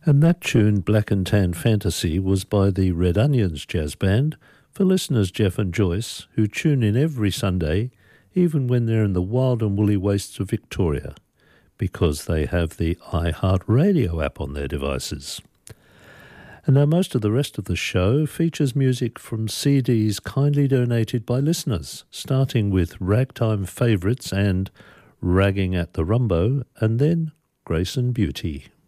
And that tune, Black and Tan Fantasy, was by the Red Onions Jazz Band for listeners Jeff and Joyce, who tune in every Sunday, even when they're in the wild and woolly wastes of Victoria, because they have the iHeartRadio app on their devices. And now most of the rest of the show features music from CDs kindly donated by listeners, starting with Ragtime Favourites and Ragging at the Rumbo, and then Grace and Beauty.